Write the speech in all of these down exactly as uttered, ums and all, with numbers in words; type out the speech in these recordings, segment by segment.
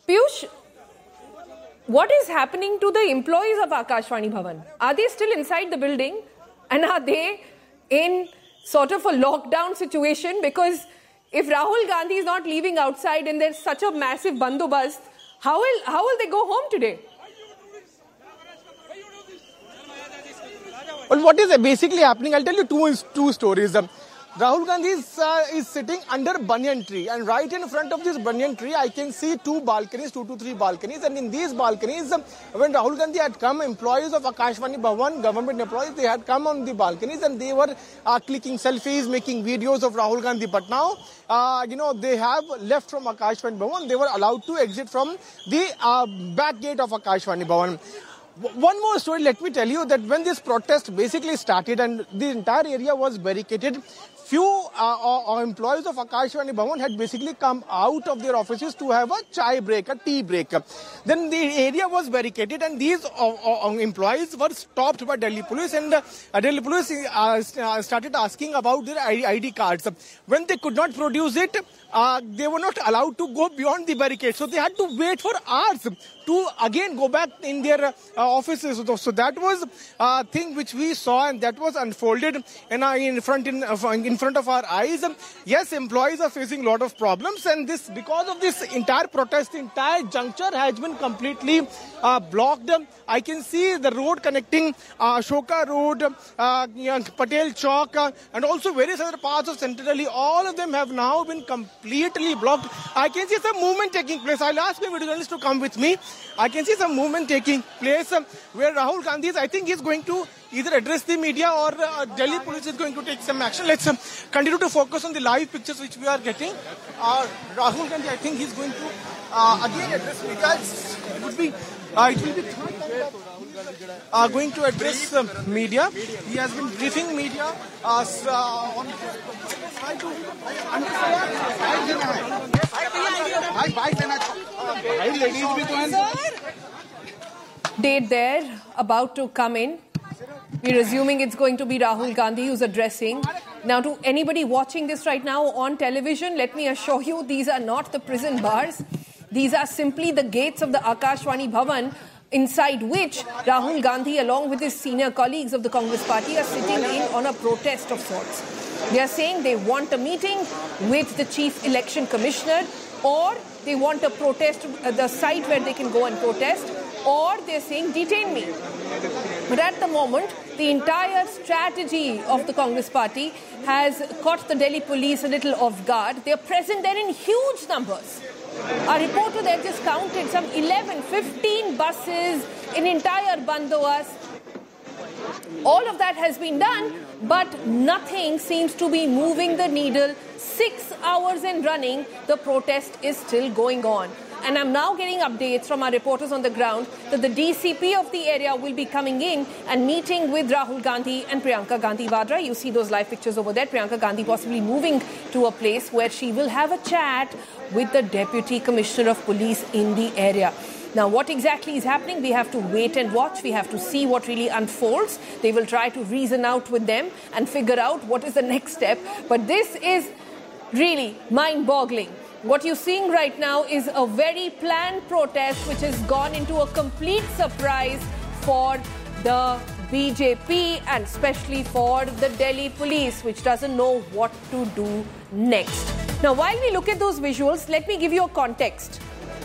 Piyush, what is happening to the employees of Akashvani Bhavan? Are they still inside the building? And are they in sort of a lockdown situation? Because if Rahul Gandhi is not leaving outside and there's such a massive bandobast, how will, how will they go home today? Well, what is basically happening, I'll tell you two, two stories. Um, Rahul Gandhi is, uh, is sitting under banyan tree, and right in front of this banyan tree, I can see two balconies, two to three balconies, and in these balconies, um, when Rahul Gandhi had come, employees of Akashvani Bhavan, government employees, they had come on the balconies and they were uh, clicking selfies, making videos of Rahul Gandhi. But now, uh, you know, they have left from Akashvani Bhavan. They were allowed to exit from the uh, back gate of Akashvani Bhavan. One more story, let me tell you that when this protest basically started and the entire area was barricaded, few uh, uh, employees of Akashvani Bhavan had basically come out of their offices to have a chai break, a tea break. Then the area was barricaded and these uh, uh, employees were stopped by Delhi police, and uh, Delhi police uh, started asking about their I D cards. When they could not produce it, uh, they were not allowed to go beyond the barricade. So they had to wait for hours to again go back in their uh, offices. So that was a thing which we saw, and that was unfolded in, uh, in front in, uh, in front of our eyes. Yes, employees are facing a lot of problems, and this because of this entire protest, the entire juncture has been completely uh, blocked. I can see the road connecting uh, Ashoka Road, uh, Patel Chowk, uh, and also various other parts of Central Delhi. All of them have now been completely blocked. I can see some movement taking place. I'll ask my video journalist to come with me. I can see some movement taking place uh, where Rahul Gandhi is, I think he's going to either address the media or uh, Delhi police is going to take some action. Let's uh, continue to focus on the live pictures which we are getting. Uh, Rahul Gandhi, I think he's going to uh, again address media. It's, it would be, uh, it will be third time uh, going to address uh, media. He has been briefing media uh, uh, on Date there, about to come in. We're assuming it's going to be Rahul Gandhi who's addressing. Now, to anybody watching this right now on television, let me assure you, these are not the prison bars. These are simply the gates of the Akashvani Bhavan, inside which Rahul Gandhi, along with his senior colleagues of the Congress party, are sitting in on a protest of sorts. They are saying they want a meeting with the Chief Election Commissioner, or they want a protest at the site where they can go and protest, or they're saying detain me. But at the moment, the entire strategy of the Congress party has caught the Delhi police a little off guard. They're present there in huge numbers. Our reporter there just counted some eleven, fifteen buses, an entire bandobast. All of that has been done, but nothing seems to be moving the needle. Six hours in running, the protest is still going on. And I'm now getting updates from our reporters on the ground that the D C P of the area will be coming in and meeting with Rahul Gandhi and Priyanka Gandhi Vadra. You see those live pictures over there. Priyanka Gandhi possibly moving to a place where she will have a chat with the Deputy Commissioner of Police in the area. Now, what exactly is happening? We have to wait and watch. We have to see what really unfolds. They will try to reason out with them and figure out what is the next step. But this is really mind-boggling. What you're seeing right now is a very planned protest which has gone into a complete surprise for the B J P and especially for the Delhi police, which doesn't know what to do next. Now, while we look at those visuals, let me give you a context.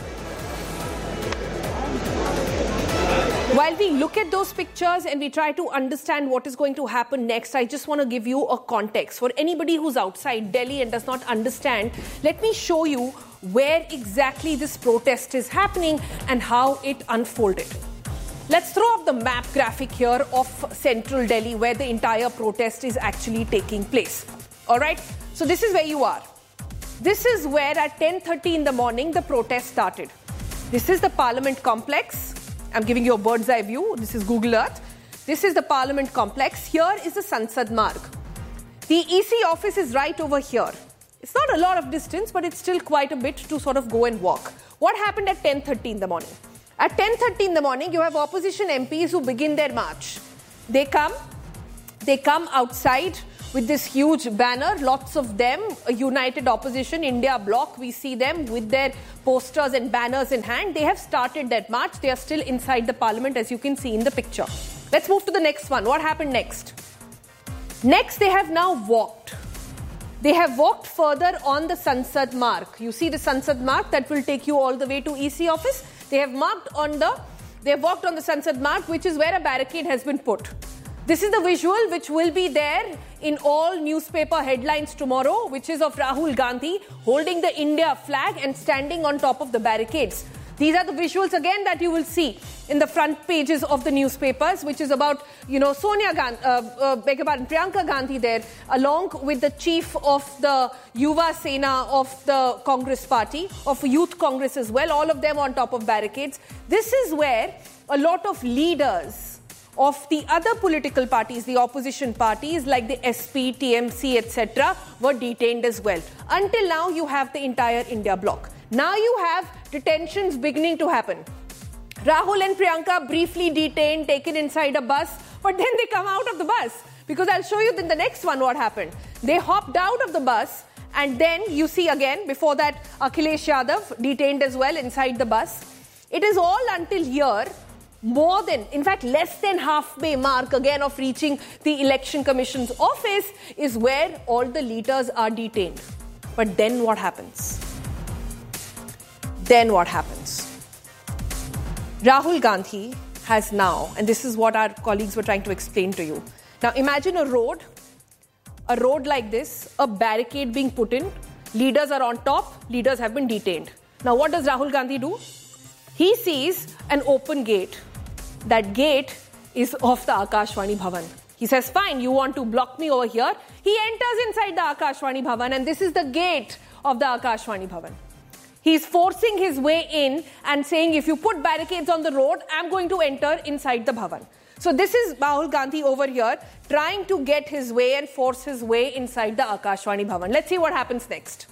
While we look at those pictures and we try to understand what is going to happen next, I just want to give you a context. For anybody who's outside Delhi and does not understand, let me show you where exactly this protest is happening and how it unfolded. Let's throw up the map graphic here of central Delhi where the entire protest is actually taking place. All right, so this is where you are. This is where at ten thirty in the morning the protest started. This is the Parliament complex. I'm giving you a bird's eye view. This is Google Earth. This is the Parliament complex. Here is the Sansad Marg. The E C office is right over here. It's not a lot of distance, but it's still quite a bit to sort of go and walk. What happened at ten thirty in the morning? At ten thirty in the morning, you have opposition M Ps who begin their march. They come, they come outside with this huge banner, lots of them, a united opposition, India bloc. We see them with their posters and banners in hand. They have started that march. They are still inside the parliament, as you can see in the picture. Let's move to the next one. What happened next? Next, they have now walked. They have walked further on the Sansad Marg. You see the Sansad Marg that will take you all the way to E C office. They have marked on the, they have walked on the Sansad Marg, which is where a barricade has been put. This is the visual which will be there in all newspaper headlines tomorrow, which is of Rahul Gandhi holding the India flag and standing on top of the barricades. These are the visuals again that you will see in the front pages of the newspapers, which is about, you know, Sonia Gandhi, uh, uh, beg your pardon, Priyanka Gandhi there, along with the chief of the Yuva Sena of the Congress party, of Youth Congress as well, all of them on top of barricades. This is where a lot of leaders of the other political parties, the opposition parties like the S P, T M C, et cetera, were detained as well. Until now, you have the entire India bloc. Now you have detentions beginning to happen. Rahul and Priyanka briefly detained, taken inside a bus, but then they come out of the bus. Because I'll show you in the next one what happened. They hopped out of the bus, and then you see again, before that, Akhilesh Yadav detained as well inside the bus. It is all until here, more than, in fact, less than halfway mark again of reaching the Election Commission's office is where all the leaders are detained. But then what happens? Then what happens? Rahul Gandhi has now, and this is what our colleagues were trying to explain to you. Now imagine a road, a road like this, a barricade being put in, leaders are on top, leaders have been detained. Now what does Rahul Gandhi do? He sees an open gate. That gate is of the Akashvani Bhavan. He says, fine, you want to block me over here. He enters inside the Akashvani Bhavan, and this is the gate of the Akashvani Bhavan. He's forcing his way in and saying, if you put barricades on the road, I'm going to enter inside the Bhavan. So this is Rahul Gandhi over here trying to get his way and force his way inside the Akashvani Bhavan. Let's see what happens next.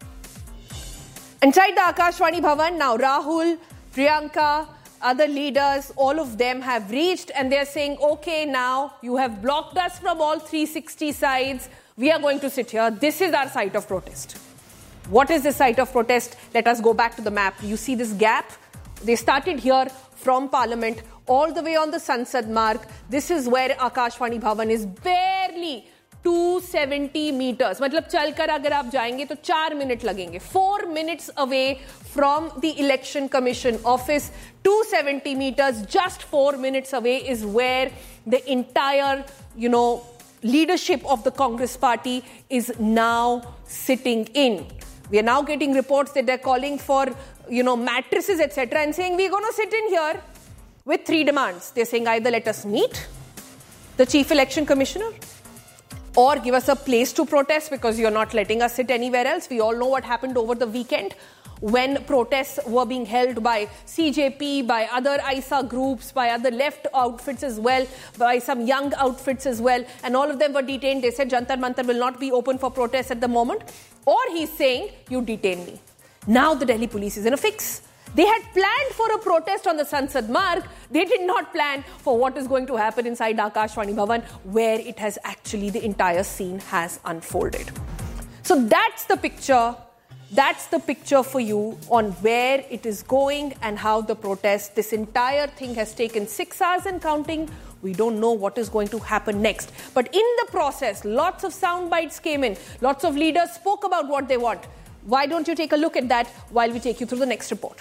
Inside the Akashvani Bhavan, now Rahul, Priyanka, other leaders, all of them have reached, and they're saying, okay, now you have blocked us from all three sixty sides. We are going to sit here. This is our site of protest. What is the site of protest? Let us go back to the map. You see this gap? They started here from Parliament all the way on the Sansad Marg. This is where Akashvani Bhavan is barely two seventy meters. मतलब चलकर अगर आप जाएंगे तो चार minute लगेंगे. Four minutes away from the Election Commission office, two seventy meters, just four minutes away is where the entire, you know, leadership of the Congress party is now sitting in. We are now getting reports that they're calling for, you know, mattresses, et cetera, and saying we're going to sit in here with three demands. They're saying either let us meet the Chief Election Commissioner, or give us a place to protest because you're not letting us sit anywhere else. We all know what happened over the weekend when protests were being held by C J P, by other I S A groups, by other left outfits as well, by some young outfits as well, and all of them were detained. They said Jantar Mantar will not be open for protests at the moment. Or he's saying, you detain me. Now the Delhi police is in a fix. They had planned for a protest on the Sansad Marg. They did not plan for what is going to happen inside Akashvani Bhavan, where it has actually, the entire scene has unfolded. So that's the picture. That's the picture for you on where it is going and how the protest, this entire thing has taken six hours and counting. We don't know what is going to happen next. But in the process, lots of sound bites came in. Lots of leaders spoke about what they want. Why don't you take a look at that while we take you through the next report?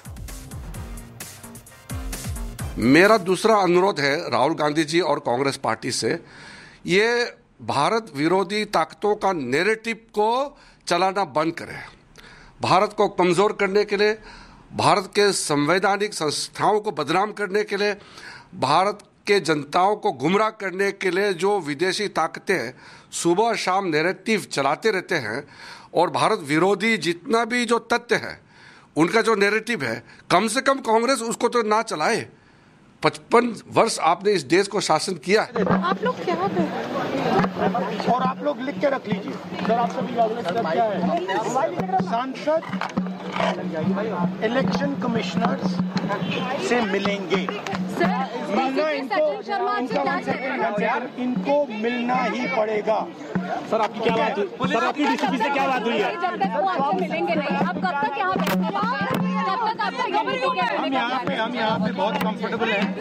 मेरा दूसरा अनुरोध है राहुल गांधी जी और Congress party से, ये भारत विरोधी ताकतों का नैरेटिव को चलाना बंद करें. भारत को कमजोर करने के लिए, भारत के संवैधानिक संस्थाओं को बदनाम करने के लिए, भारत के जनताओं को गुमराह करने के लिए जो विदेशी ताकतें सुबह शाम नैरेटिव चलाते रहते हैं, और भारत विरोधी जितना भी जो तथ्य है उनका जो नैरेटिव है, कम से कम कांग्रेस उसको तो ना चलाए. पचपन वर्ष आपने इस देश को शासन किया है. आप लोग क्या कर रहे हैं? और आप लोग लिख के रख लीजिए सर, आप सभी क्या है सांसद इलेक्शन कमिश्नर्स से मिलेंगे। मिलना इनको इनको मिलना ही पड़ेगा। सर आपकी क्या बात हुई? सर आपकी डीसीपी से क्या बात हुई है? जब तक वो आपसे मिलेंगे नहीं, आप कब तक यहाँ बैठे रहेंगे? कब तक आप हम यहाँ पे हम यहाँ पे बहुत कंफर्टेबल हैं।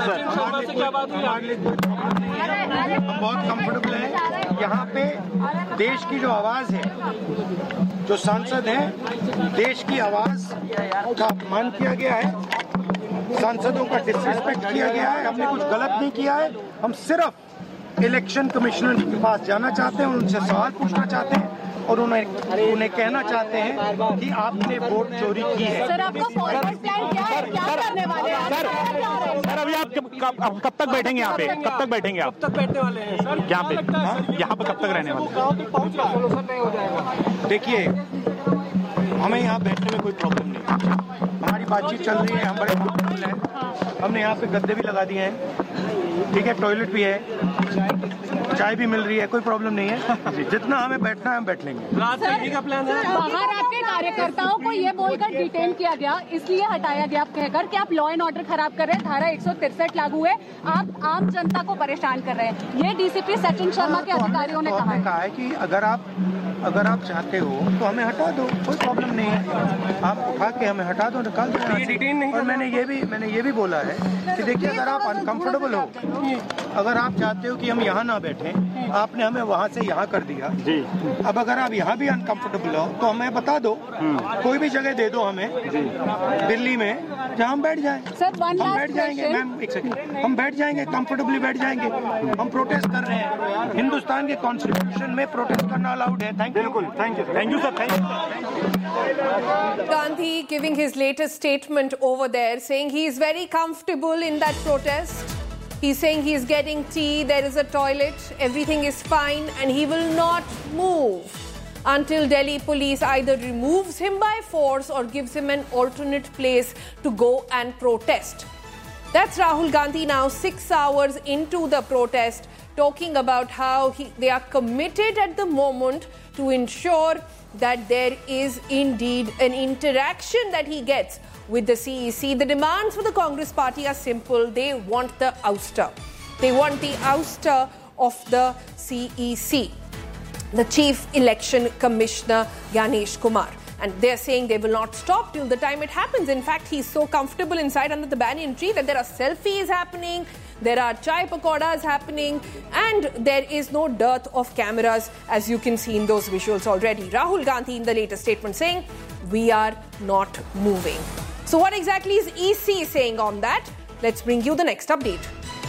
हम बहुत कंफर्टेबल हैं। यहाँ पे देश की जो आवाज़ है, जो सांसद हैं, देश की आवाज़ का अपमान किया गया है, सांसदों का डिसरिस्पेक्ट किया गया है। हमने कुछ गलत नहीं किया है। हम सिर्फ इलेक्शन कमिश्नर के पास जाना चाहते हैं, उनसे सवाल पूछना चाहते हैं और उन्हें उन्हें कहना चाहते हैं कि आपने वोट चोरी की है। सर आपका फॉरवर्ड प्लान क्या है? क्या करने वाले हैं? सर सर अभी आप कब, कब, कब तक बैठेंगे यहाँ पे? कब तक बैठेंगे आप? कब तक बैठने वाले हैं सर? यहाँ पे यहाँ पे कब तक रहने वाले? गाँव तक पहुँच रहा सोल्यूशन नहीं हो जाएगा। देखिए, हमें यहाँ बैठने में कोई प्रॉब्लम नहीं। हमारी बातचीत चल रही है, हम बड़े कंफर्टेबल हैं। हमने यहाँ पे गद्दे भी लगा दिए हैं, ठीक है, टॉयलेट भी है, चाय भी मिल रही है, कोई प्रॉब्लम नहीं है। जितना हमें बैठना है हम बैठ लेंगे। रात चलने का प्लान है। बाहर आपके कार्यकर्ताओं को ये बोलकर डिटेन किया गया, इसलिए हटाया गया आप कहकर कि आप लॉ एंड ऑर्डर खराब कर रहे हैं, धारा एक सौ तिरसठ लागू है, आप आम जनता को परेशान कर रहे हैं। ये डीसीपी सचिन शर्मा के अधिकारियों ने कहा है कहा है कि अगर आप अगर आप चाहते हो तो हमें हटा दो, कोई प्रॉब्लम नहीं है। आप उठा के हमें हटा दो, निकाल दो। और मैंने ये भी मैंने ये भी बोला है कि देखिए, अगर आप अनकंफर्टेबल हो, अगर आप चाहते हो कि हम यहाँ ना बैठें, आपने हमें वहाँ से यहाँ कर दिया जी। अब अगर आप यहाँ भी अनकंफर्टेबल हो तो हमें बता दो, कोई भी जगह दे दो हमें दिल्ली में, जहाँ हम बैठ जाएं। सर हम बैठ जाएंगे मैम, एक सेकंड, हम बैठ जाएंगे, कंफर्टेबली बैठ जाएंगे। हम प्रोटेस्ट कर रहे हैं, हिंदुस्तान के कॉन्स्टिट्यूशन में प्रोटेस्ट करना अलाउड है। थैंक बिल्कुल, thank you thank you sir, thank you. Gandhi giving his latest statement over there, saying he is very comfortable in that protest. He's saying he's getting tea, there is a toilet, everything is fine, and he will not move until Delhi police either removes him by force or gives him an alternate place to go and protest. That's Rahul Gandhi now, six hours into the protest, talking about how he, they are committed at the moment to ensure that there is indeed an interaction that he gets with the C E C. The demands for the Congress party are simple. They want the ouster. They want the ouster of the C E C, the Chief Election Commissioner Gyanesh Kumar. And they're saying they will not stop till the time it happens. In fact, he's so comfortable inside under the banyan tree that there are selfies happening, there are chai pakoras happening, and there is no dearth of cameras, as you can see in those visuals already. Rahul Gandhi in the latest statement saying, we are not moving. So what exactly is E C saying on that? Let's bring you the next update.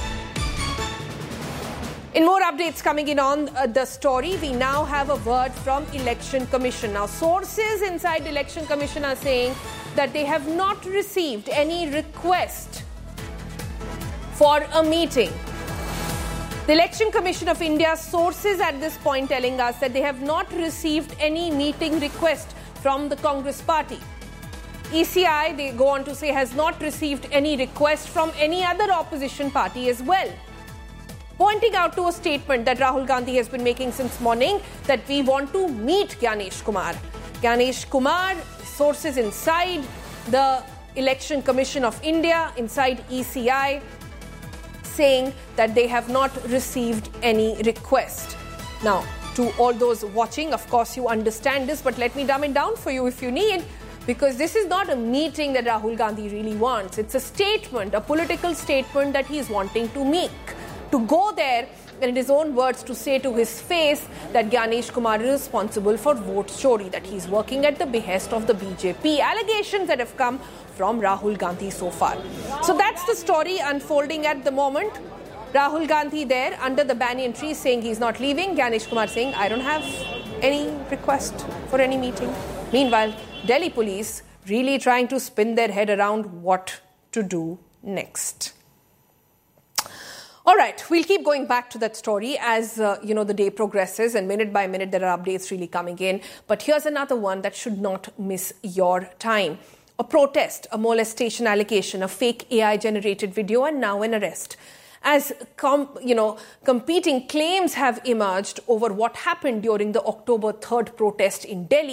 In more updates coming in on uh, the story, we now have a word from Election Commission. Now, sources inside the Election Commission are saying that they have not received any request for a meeting. The Election Commission of India sources at this point telling us that they have not received any meeting request from the Congress party. E C I, they go on to say, has not received any request from any other opposition party as well, pointing out to a statement that Rahul Gandhi has been making since morning that we want to meet Gyanesh Kumar. Gyanesh Kumar, sources inside the Election Commission of India, inside E C I, saying that they have not received any request. Now, to all those watching, of course you understand this, but let me dumb it down for you if you need, because this is not a meeting that Rahul Gandhi really wants. It's a statement, a political statement that he is wanting to make. To go there, and in his own words, to say to his face that Gyanesh Kumar is responsible for vote chori, that he's working at the behest of the B J P. Allegations that have come from Rahul Gandhi so far. So that's the story unfolding at the moment. Rahul Gandhi there under the banyan tree saying he's not leaving. Gyanesh Kumar saying, I don't have any request for any meeting. Meanwhile, Delhi police really trying to spin their head around what to do next. All right, we'll keep going back to that story as, uh, you know, the day progresses, and minute by minute there are updates really coming in. But here's another one that should not miss your time. A protest, a molestation allegation, a fake A I-generated video, and now an arrest. As, com- you know, competing claims have emerged over what happened during the October third protest in Delhi,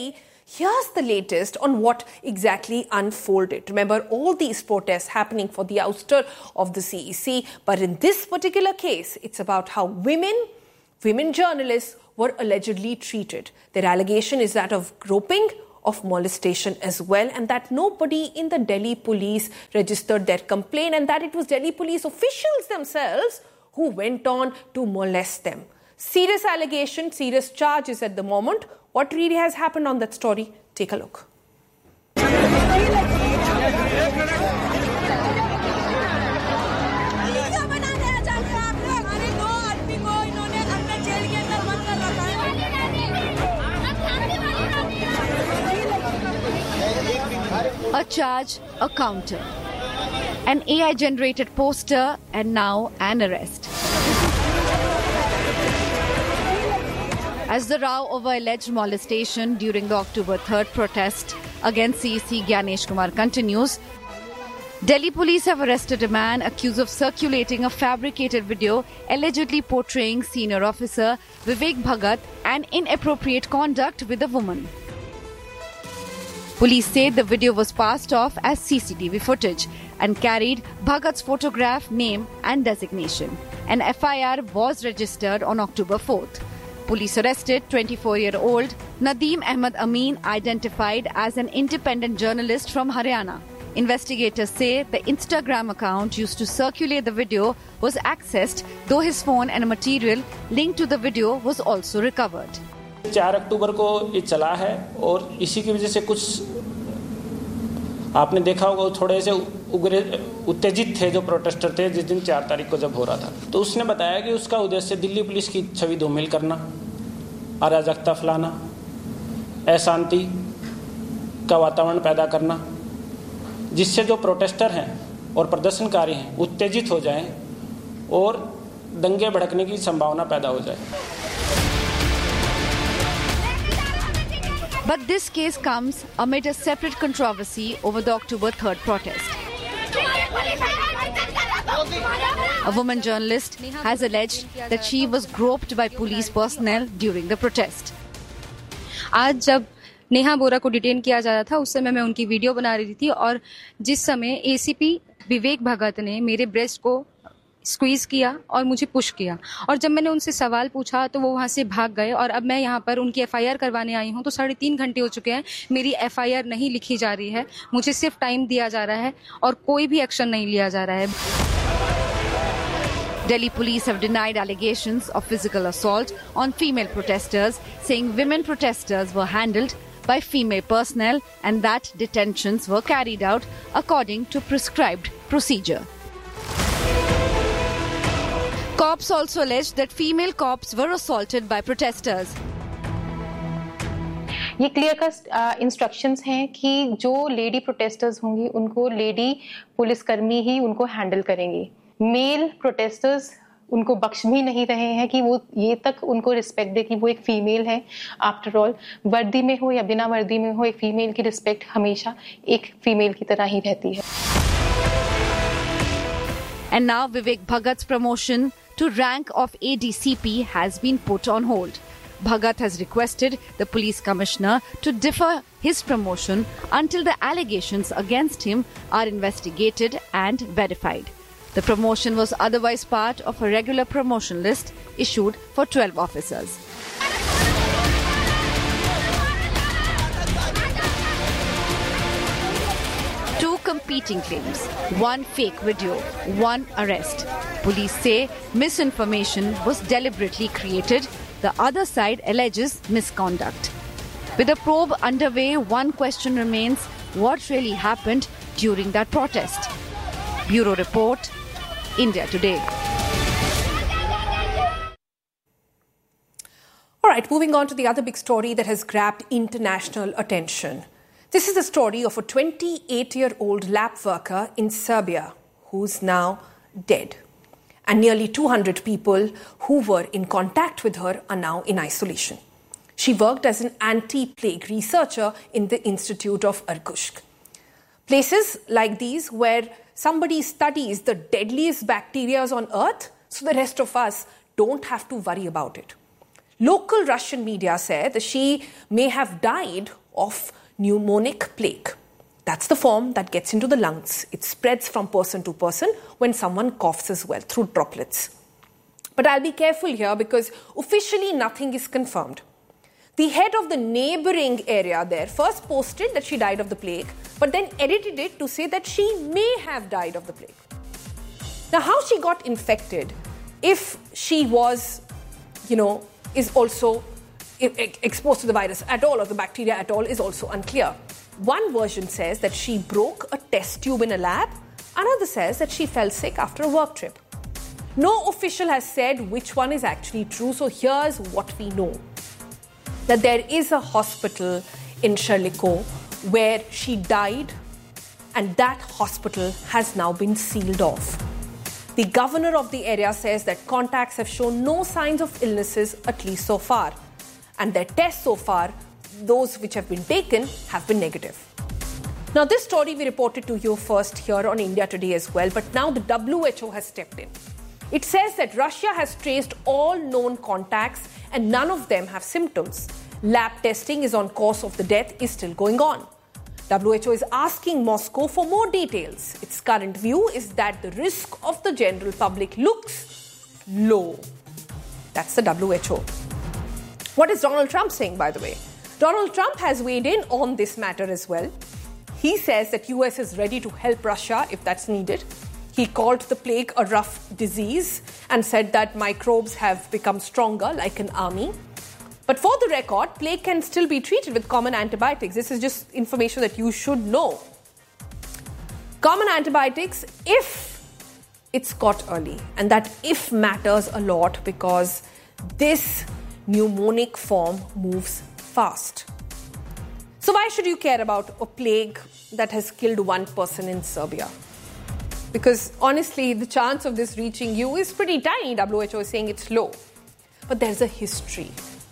Here's the latest on what exactly unfolded. Remember, all these protests happening for the ouster of the C E C, but in this particular case, it's about how women, women journalists were allegedly treated. Their allegation is that of groping, of molestation as well, and that nobody in the Delhi police registered their complaint, and that it was Delhi police officials themselves who went on to molest them. Serious allegation, serious charges at the moment. What really has happened on that story? Take a look. A charge, a counter, an A I-generated poster, and now an arrest. As the row over alleged molestation during the October third protest against C E C Gyanesh Kumar continues, Delhi police have arrested a man accused of circulating a fabricated video allegedly portraying senior officer Vivek Bhagat and inappropriate conduct with a woman. Police say the video was passed off as C C T V footage and carried Bhagat's photograph, name and designation. An F I R was registered on October fourth. Police arrested twenty-four-year-old Nadeem Ahmed Amin, identified as an independent journalist from Haryana. Investigators say the Instagram account used to circulate the video was accessed, though his phone and a material linked to the video was also recovered. चार अक्टूबर को ये चला है और इसी की वजह से कुछ आपने देखा होगा थोड़े से उग्र उत्तेजित थे जो प्रोटेस्टर थे जिस दिन चार तारीख को जब हो रहा था, तो उसने बताया कि उसका उद्देश्य दिल्ली पुलिस की छवि धूमिल करना, अराजकता फैलाना, अशांति का वातावरण पैदा करना, जिससे जो प्रोटेस्टर हैं और प्रदर्शनकारी हैं उत्तेजित हो जाएं और दंगे भड़कने की संभावना पैदा हो जाए. But this case comes amid a separate controversy over the October third protest. A woman journalist has alleged that she was groped by police personnel during the protest. आज जब नेहा बोरा को डिटेन किया जा रहा था उस समय मैं उनकी वीडियो बना रही थी और जिस समय एसीपी विवेक भगत ने मेरे ब्रेस्ट को स्क्वीज किया और मुझे पुश किया और जब मैंने उनसे सवाल पूछा तो वो वहाँ से भाग गए और अब मैं यहाँ पर उनकी एफआईआर करवाने आई हूँ. तो साढ़े तीन घंटे हो चुके हैं, मेरी एफआईआर नहीं लिखी जा रही है, मुझे सिर्फ टाइम दिया जा रहा है और कोई भी एक्शन नहीं लिया जा रहा है. Delhi police have denied allegations of physical assault on female protesters, saying women protesters were handled by female personnel and that detentions were carried out according to prescribed procedure. Cops also alleged that female cops were assaulted by protesters. ये clear cut instructions हैं कि जो lady protesters होंगी उनको lady पुलिसकर्मी ही उनको handle करेंगी. Mail protesters उनको बख्श भी नहीं रहे हैं कि वो ये तक उनको रिस्पेक्ट दे कि वो एक फीमेल है. आफ्टर ऑल वर्दी में हो या बिना वर्दी में हो, एक फीमेल की रिस्पेक्ट हमेशा एक फीमेल की तरह ही रहती है. And now Vivek Bhagat's promotion to rank of A D C P has been put on hold. Bhagat has requested the police commissioner to defer his promotion until the allegations against him are investigated and verified. The promotion was otherwise part of a regular promotion list issued for twelve officers. Two competing claims, one fake video, one arrest. Police say misinformation was deliberately created. The other side alleges misconduct. With the probe underway, one question remains: what really happened during that protest? Bureau Report, India Today. All right, moving on to the other big story that has grabbed international attention. This is the story of a twenty-eight-year-old lab worker in Serbia who's now dead. And nearly two hundred people who were in contact with her are now in isolation. She worked as an anti-plague researcher in the Institute of Irkutsk. Places like these where somebody studies the deadliest bacteria on earth, so the rest of us don't have to worry about it. Local Russian media said that she may have died of pneumonic plague. That's the form that gets into the lungs. It spreads from person to person when someone coughs as well through droplets. But I'll be careful here because officially nothing is confirmed. The head of the neighboring area there first posted that she died of the plague, but then edited it to say that she may have died of the plague. Now, how she got infected, if she was, you know, is also exposed to the virus at all or the bacteria at all is also unclear. One version says that she broke a test tube in a lab. Another says that she fell sick after a work trip. No official has said which one is actually true, so here's what we know. That there is a hospital in Sherliko where she died, and that hospital has now been sealed off. The governor of the area says that contacts have shown no signs of illnesses, at least so far. And their tests so far, those which have been taken, have been negative. Now, this story we reported to you first here on India Today as well, but now the W H O has stepped in. It says that Russia has traced all known contacts and none of them have symptoms. Lab testing is on course of the death is still going on. W H O is asking Moscow for more details. Its current view is that the risk of the general public looks low. That's the W H O. What is Donald Trump saying, by the way? Donald Trump has weighed in on this matter as well. He says that U S is ready to help Russia if that's needed. He called the plague a rough disease and said that microbes have become stronger like an army. But for the record, plague can still be treated with common antibiotics. This is just information that you should know. Common antibiotics if it's caught early. And that if matters a lot because this pneumonic form moves fast. So why should you care about a plague that has killed one person in Serbia? Because honestly, the chance of this reaching you is pretty tiny. W H O is saying it's low. But there's a history.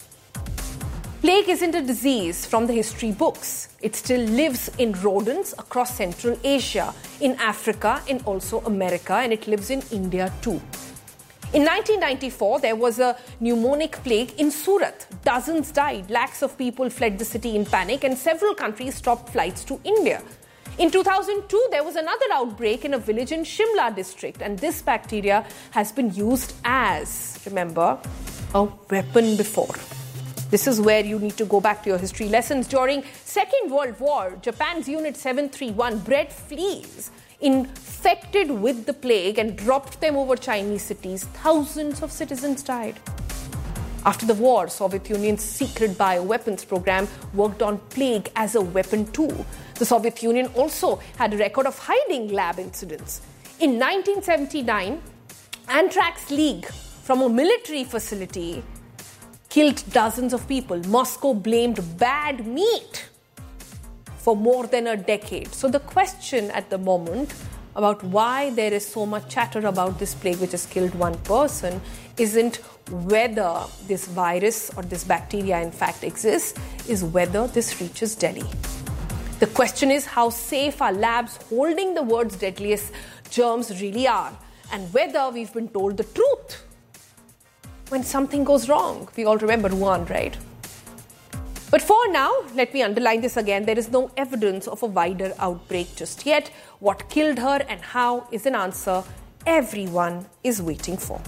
Plague isn't a disease from the history books. It still lives in rodents across Central Asia, in Africa, and also America, and it lives in India too. In nineteen ninety-four, there was a pneumonic plague in Surat. Dozens died, lakhs of people fled the city in panic, and several countries stopped flights to India. In two thousand two, there was another outbreak in a village in Shimla district, and this bacteria has been used as, remember, a weapon before. This is where you need to go back to your history lessons. During Second World War, Japan's Unit seven thirty-one bred fleas infected with the plague and dropped them over Chinese cities. Thousands of citizens died. After the war, Soviet Union's secret bioweapons program worked on plague as a weapon too. The Soviet Union also had a record of hiding lab incidents. In nineteen seventy-nine, anthrax leak from a military facility killed dozens of people. Moscow blamed bad meat for more than a decade. So the question at the moment about why there is so much chatter about this plague which has killed one person isn't whether this virus or this bacteria in fact exists, is whether this reaches Delhi. The question is how safe our labs holding the world's deadliest germs really are, and whether we've been told the truth when something goes wrong. We all remember Wuhan, right? But for now, let me underline this again, there is no evidence of a wider outbreak just yet. What killed her and how is an answer everyone is waiting for.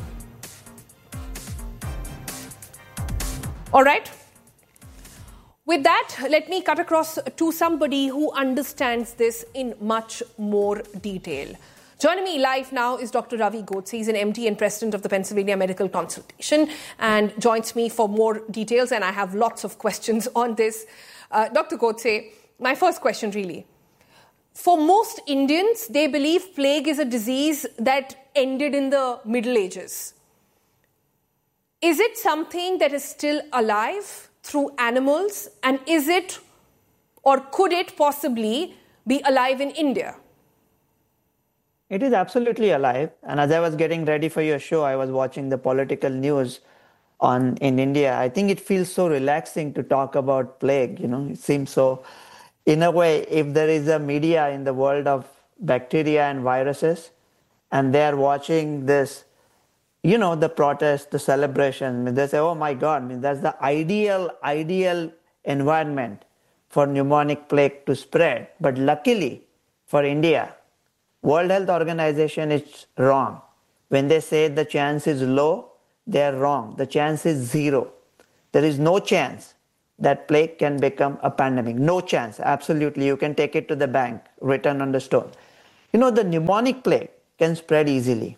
All right. With that, let me cut across to somebody who understands this in much more detail. Joining me live now is Doctor Ravi Godse. He's an M D and president of the Pennsylvania Medical Consultation and joins me for more details. And I have lots of questions on this. Uh, Doctor Godse, my first question really. For most Indians, they believe plague is a disease that ended in the Middle Ages. Is it something that is still alive through animals? And is it, or could it possibly be alive in India? It is absolutely alive. And as I was getting ready for your show, I was watching the political news on in India. I think it feels so relaxing to talk about plague. You know, it seems so, in a way, if there is a media in the world of bacteria and viruses, and they're watching this, you know, the protest, the celebration, they say, oh my God, I mean, that's the ideal, ideal environment for pneumonic plague to spread. But luckily for India, World Health Organization is wrong. When they say the chance is low, they are wrong. The chance is zero. There is no chance that plague can become a pandemic. No chance, absolutely. You can take it to the bank, written on the stone. You know, the pneumonic plague can spread easily.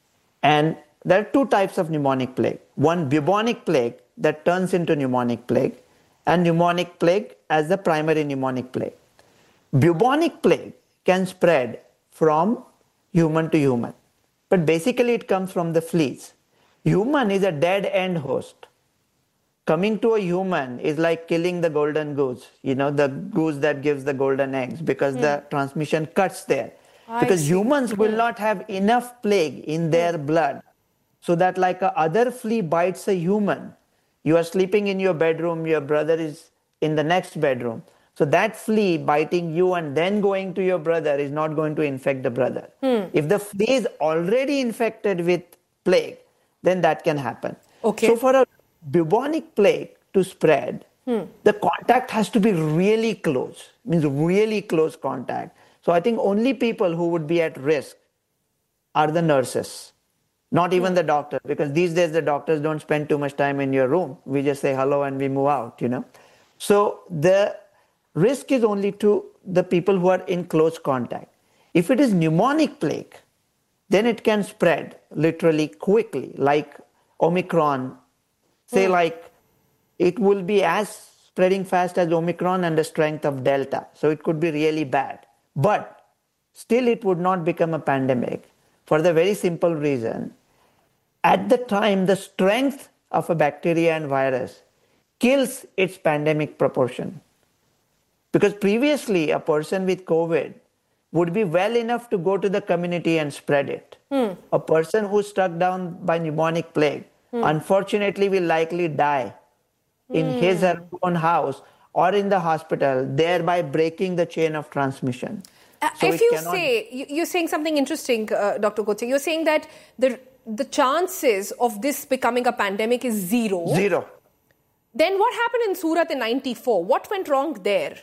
And there are two types of pneumonic plague. One, bubonic plague that turns into pneumonic plague, and pneumonic plague as the primary pneumonic plague. Bubonic plague can spread from human to human, but basically it comes from the fleas. Human is a dead end host. Coming to a human is like killing the golden goose, you know, the goose that gives the golden eggs, because mm. the transmission cuts there. I because see. humans will not have enough plague in their mm. blood, so that like a other flea bites a human, you are sleeping in your bedroom, your brother is in the next bedroom. So that flea biting you and then going to your brother is not going to infect the brother. Mm. If the flea is already infected with plague, then that can happen. Okay. So for a bubonic plague to spread, hmm. the contact has to be really close, means really close contact. So I think only people who would be at risk are the nurses, not even hmm. the doctor, because these days the doctors don't spend too much time in your room. We just say hello and we move out, you know. So the risk is only to the people who are in close contact. If it is pneumonic plague, then it can spread literally quickly, like Omicron. Say like it will be as spreading fast as Omicron and the strength of Delta. So it could be really bad. But still it would not become a pandemic for the very simple reason. At the time, the strength of a bacteria and virus kills its pandemic proportion. Because previously a person with COVID would be well enough to go to the community and spread it. Hmm. A person who's struck down by pneumonic plague Hmm. unfortunately will likely die in hmm. his or her own house or in the hospital, thereby breaking the chain of transmission. Uh, so if you cannot... say, you're saying something interesting, uh, Doctor Koche, you're saying that the, the chances of this becoming a pandemic is zero. Zero. Then what happened in Surat in ninety-four? What went wrong there?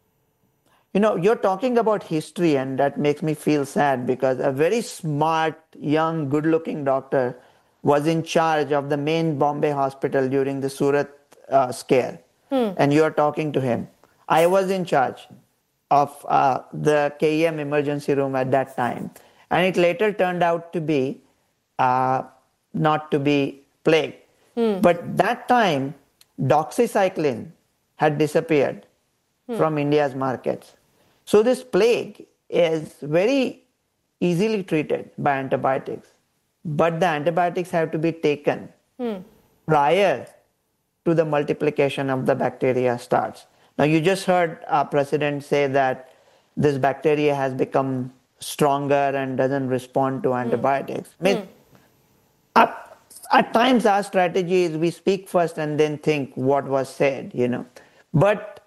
You know, you're talking about history, and that makes me feel sad, because a very smart, young, good-looking doctor was in charge of the main Bombay hospital during the Surat uh, scare. Hmm. And you're talking to him. I was in charge of uh, the K E M emergency room at that time. And it later turned out to be uh, not to be plague. Hmm. But that time, doxycycline had disappeared hmm. from India's markets. So this plague is very easily treated by antibiotics. But the antibiotics have to be taken hmm. prior to the multiplication of the bacteria starts. Now, you just heard our president say that this bacteria has become stronger and doesn't respond to antibiotics. Hmm. I mean, hmm. at, at times our strategy is we speak first and then think what was said, you know. But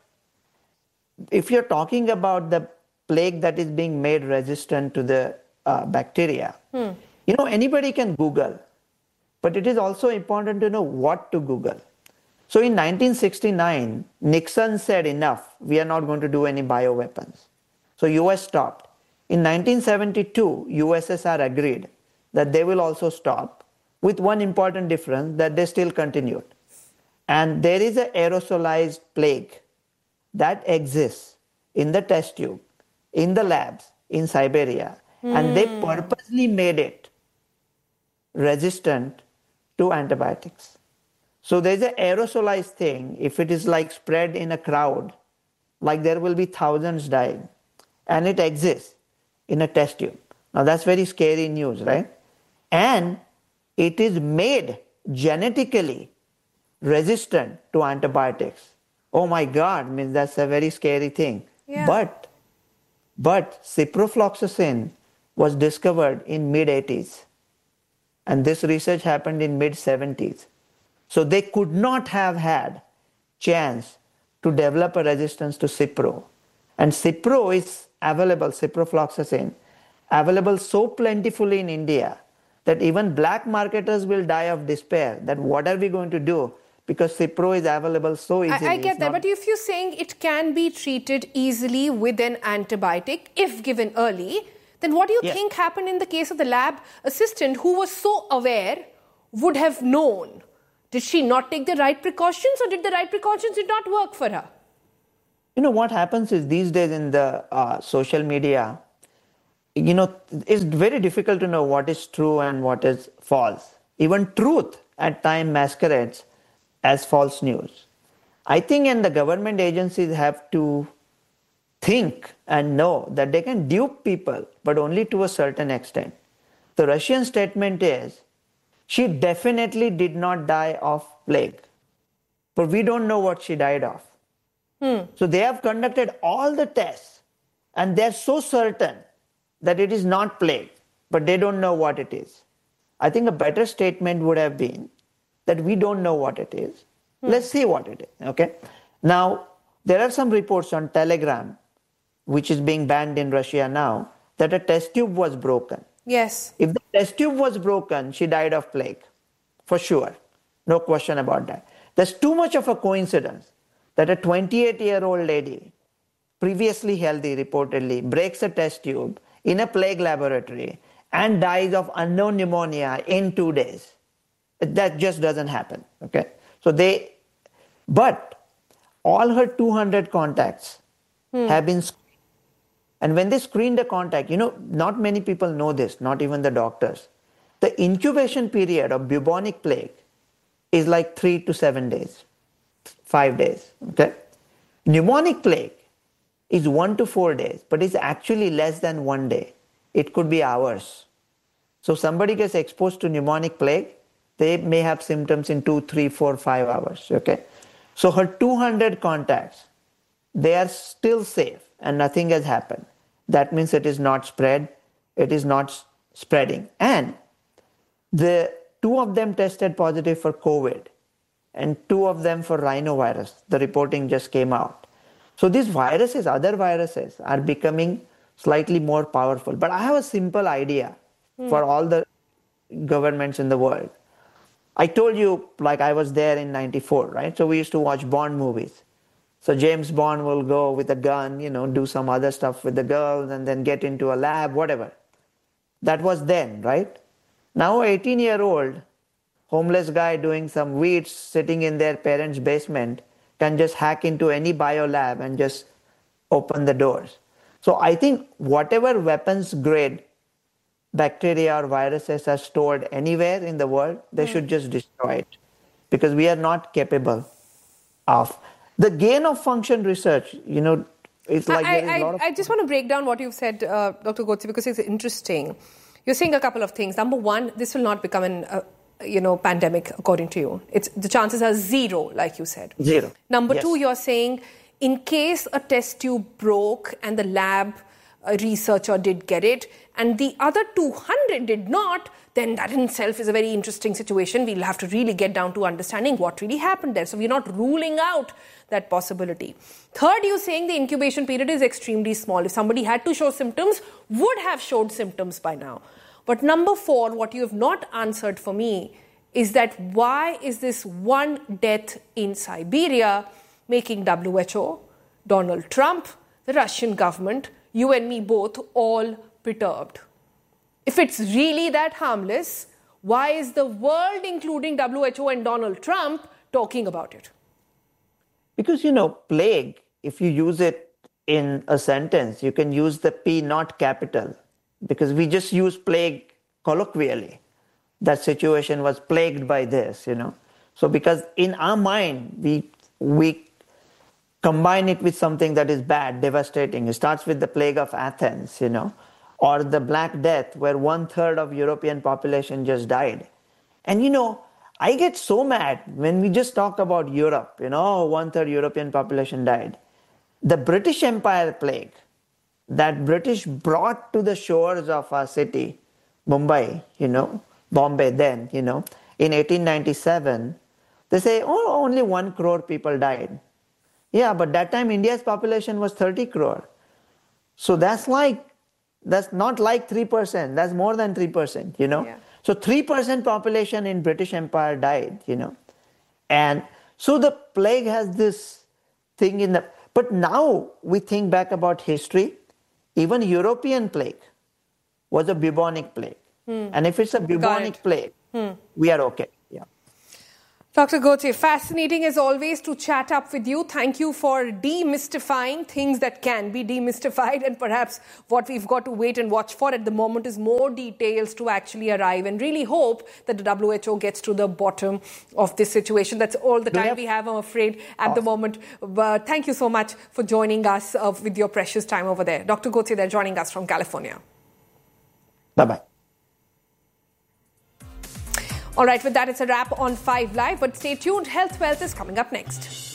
if you're talking about the plague that is being made resistant to the uh, bacteria, hmm. you know, anybody can Google, but it is also important to know what to Google. So in nineteen sixty-nine, Nixon said enough, we are not going to do any bioweapons. So U S stopped. In nineteen seventy-two, U S S R agreed that they will also stop, with one important difference, that they still continued. And there is an aerosolized plague that exists in the test tube, in the labs, in Siberia, mm. and they purposely made it resistant to antibiotics. So there's an aerosolized thing. If it is like spread in a crowd, like there will be thousands dying, and it exists in a test tube. Now that's very scary news, right? And it is made genetically resistant to antibiotics. Oh my God, means that's a very scary thing. Yeah. But, but ciprofloxacin was discovered in mid eighties. And this research happened in mid seventies. So they could not have had chance to develop a resistance to Cipro. And Cipro is available, ciprofloxacin, available so plentifully in India that even black marketers will die of despair that what are we going to do? because Cipro is available so easily. I, I get that, but if you're saying it can be treated easily with an antibiotic if given early, then what do you yes. think happened in the case of the lab assistant who was so aware, would have known? Did she not take the right precautions, or did the right precautions did not work for her? You know, what happens is these days in the uh, social media, you know, it's very difficult to know what is true and what is false. Even truth at times masquerades as false news. I think and the government agencies have to think and know that they can dupe people, but only to a certain extent. The Russian statement is, she definitely did not die of plague, but we don't know what she died of. Hmm. So they have conducted all the tests and they're so certain that it is not plague, but they don't know what it is. I think a better statement would have been that we don't know what it is. Hmm. Let's see what it is, okay? Now, there are some reports on Telegram, which is being banned in Russia now, that a test tube was broken. Yes. If the test tube was broken, she died of plague, for sure. No question about that. There's too much of a coincidence that a twenty-eight-year-old lady, previously healthy reportedly, breaks a test tube in a plague laboratory and dies of unknown pneumonia in two days. That just doesn't happen, okay? So they, but all her two hundred contacts hmm. have been screened. And when they screen the contact, you know, not many people know this, not even the doctors. The incubation period of bubonic plague is like three to seven days, five days, okay? Pneumonic plague is one to four days, but it's actually less than one day. It could be hours. So somebody gets exposed to pneumonic plague, they may have symptoms in two, three, four, five hours, okay? So her two hundred contacts, they are still safe and nothing has happened. That means it is not spread, it is not spreading. And the two of them tested positive for COVID and two of them for rhinovirus. The reporting just came out. So these viruses, other viruses, are becoming slightly more powerful. But I have a simple idea mm. for all the governments in the world. I told you, like I was there in ninety-four, right? So we used to watch Bond movies. So James Bond will go with a gun, you know, do some other stuff with the girls and then get into a lab, whatever. That was then, right? Now an eighteen-year-old homeless guy doing some weeds sitting in their parents' basement can just hack into any bio lab and just open the doors. So I think whatever weapons grade bacteria or viruses are stored anywhere in the world, they mm. should just destroy it because we are not capable of. The gain of function research, you know, it's like I, there is I, a lot of... I just want to break down what you've said, uh, Doctor Godse, because it's interesting. You're saying a couple of things. Number one, this will not become an, uh, you know, pandemic, according to you. It's the chances are zero, like you said. Zero. Number yes. two, you're saying in case a test tube broke and the lab uh, researcher did get it and the other two hundred did not, then that in itself is a very interesting situation. We'll have to really get down to understanding what really happened there. So we're not ruling out that possibility. Third, you're saying the incubation period is extremely small. If somebody had to show symptoms, would have showed symptoms by now. But number four, what you have not answered for me is that why is this one death in Siberia making W H O, Donald Trump, the Russian government, you and me both all perturbed? If it's really that harmless, why is the world, including W H O and Donald Trump, talking about it? Because, you know, plague, if you use it in a sentence, you can use the P not capital, because we just use plague colloquially. That situation was plagued by this, you know. So because in our mind, we we combine it with something that is bad, devastating. It starts with the plague of Athens, you know, or the Black Death, where one third of European population just died. And, you know, I get so mad when we just talk about Europe, you know, one third European population died. The British Empire plague that British brought to the shores of our city, Mumbai, you know, Bombay then, you know, in eighteen ninety-seven, they say, oh, only one crore people died. Yeah, but that time India's population was thirty crore. So that's like, that's not like three percent, that's more than three percent, you know. Yeah. So three percent population in British Empire died, you know. And So the plague has this thing in the... But now we think back about history, even European plague was a bubonic plague. Hmm. And if it's a bubonic plague, hmm. we are okay. Yeah. Doctor Gotse, fascinating as always to chat up with you. Thank you for demystifying things that can be demystified, and perhaps what we've got to wait and watch for at the moment is more details to actually arrive, and really hope that the W H O gets to the bottom of this situation. That's all the time have... we have, I'm afraid, at awesome. the moment. But thank you so much for joining us uh, with your precious time over there. Doctor Gotse, they're joining us from California. Bye-bye. All right, with that, it's a wrap on five Live, but stay tuned. Health Wealth is coming up next.